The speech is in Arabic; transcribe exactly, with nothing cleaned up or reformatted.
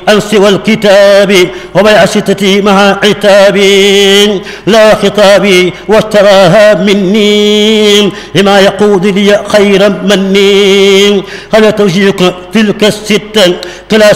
عن سوى الكتاب وبيعستي مع عتابي لا خطابي واشتراها مني لما يقود لي خيرا مني هل توجيهك تلك الستة كلا